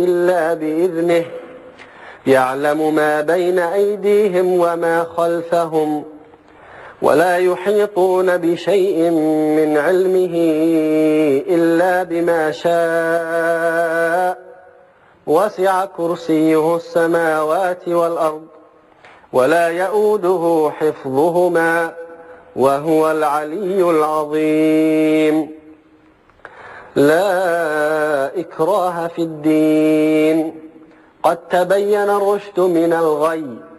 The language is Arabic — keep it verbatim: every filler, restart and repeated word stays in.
إلا بإذنه يعلم ما بين أيديهم وما خلفهم ولا يحيطون بشيء من علمه إلا بما شاء وسع كرسيه السماوات والأرض ولا يؤوده حفظهما وهو العلي العظيم. لا إكراه في الدين قد تبين الرشد من الغي